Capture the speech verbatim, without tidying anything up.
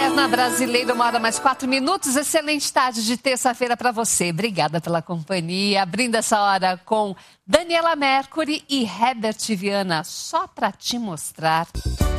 Moderna Brasileira, uma hora mais quatro minutos. Excelente tarde de terça-feira para você. Obrigada pela companhia. Abrindo essa hora com Daniela Mercury e Herbert Viana, só para te mostrar.